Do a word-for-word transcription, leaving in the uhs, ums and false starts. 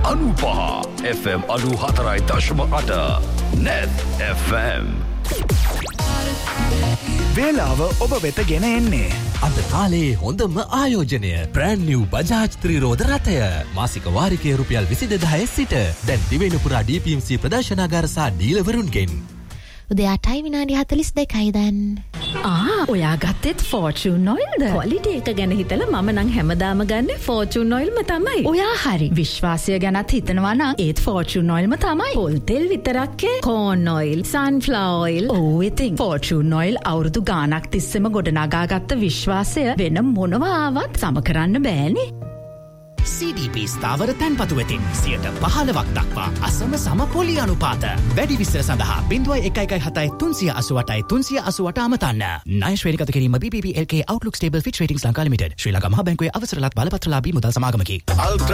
අනුපහ F M අනුහතරයි දශම අට net F M. වේලාව ඔබ වෙත ගෙන එන්නේ අද කාලේ හොඳම ආයෝජනය බ්‍රෑන්ඩ් නිව් බජාජ් ත්‍රිරෝද රථය මාසික වාරිකය රුපියල් විසි දෙදාහය සිට දැන් දිවයින පුරා ඩී පී එම් සී ප්‍රදර්ශනාගාර සහ ඩීලවරුන්ගෙන් උදේ අටයි විනාඩි හතළිස් දෙකයි දැන්. ආ ඔයා ගත්තෙත් ෆෝචූන් ඔයිල්ද? ක්වොලිටි එක ගැන හිතලා මම නම් හැමදාම ගන්නේ ෆෝචූන් ඔයිල්ම තමයි. ඔයා හරි. විශ්වාසය ගැනත් හිතනවා නම් ඒත් ෆෝචූන් ඔයිල්ම තමයි. පොල් තෙල් විතරක් ඒ කෝන් ඔයිල්, සන්ෆ්ලවර් ඔයිල්, ඕ ඉතින් ෆෝචූන් ඔයිල් අවුරුදු ගාණක් තිස්සේම ගොඩනගාගත්ත විශ්වාසය වෙන මොනවා ආවත් සම කරන්න බෑනේ. සී ඩී පී ස්ථාවර තැන්පතු වෙතින් සියයට පහළොවක් දක්වා අසම සම පොලි අනුපාත. වැඩි විස්තර සඳහා බිංදුවයි එකයි එකයි හතයි තුන්සිය අසූඅටයි තුන්සිය අසූඅට අමතන්න. ණය ශ්‍රේණිගත කිරීම බී පී පී එල් කේ Outlook Stable Fitch Ratings Lanka limited. ශ්‍රී ලංකා මහ බැංකුවේ අවසරලත් බලපත්‍රලාභී මුදල් සමාගමකි.